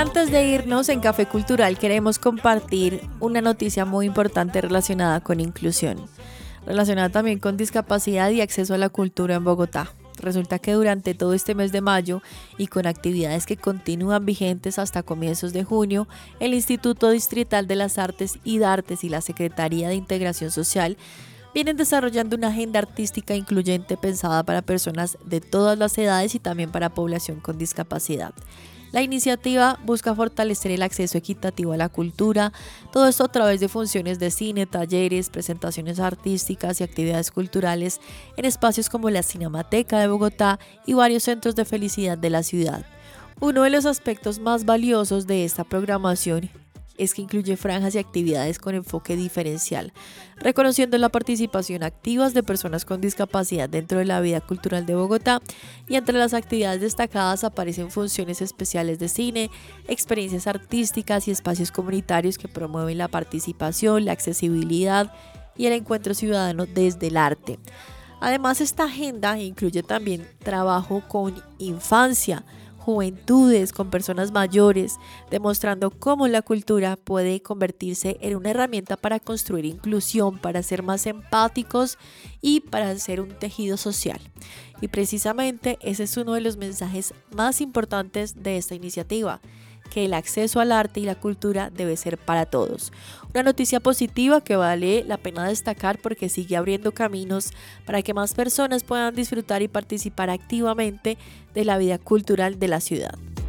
antes de irnos, en Café Cultural queremos compartir una noticia muy importante relacionada con inclusión, relacionada también con discapacidad y acceso a la cultura en Bogotá. Resulta que durante todo este mes de mayo y con actividades que continúan vigentes hasta comienzos de junio, el Instituto Distrital de las Artes y Dartes y la Secretaría de Integración Social vienen desarrollando una agenda artística incluyente pensada para personas de todas las edades y también para población con discapacidad. La iniciativa busca fortalecer el acceso equitativo a la cultura, todo esto a través de funciones de cine, talleres, presentaciones artísticas y actividades culturales en espacios como la Cinemateca de Bogotá y varios centros de felicidad de la ciudad. Uno de los aspectos más valiosos de esta programación es que incluye franjas y actividades con enfoque diferencial, reconociendo la participación activa de personas con discapacidad dentro de la vida cultural de Bogotá, y entre las actividades destacadas aparecen funciones especiales de cine, experiencias artísticas y espacios comunitarios que promueven la participación, la accesibilidad y el encuentro ciudadano desde el arte. Además, esta agenda incluye también trabajo con infancia, juventudes, con personas mayores, demostrando cómo la cultura puede convertirse en una herramienta para construir inclusión, para ser más empáticos y para hacer un tejido social. Y precisamente ese es uno de los mensajes más importantes de esta iniciativa, que el acceso al arte y la cultura debe ser para todos. Una noticia positiva que vale la pena destacar porque sigue abriendo caminos para que más personas puedan disfrutar y participar activamente de la vida cultural de la ciudad.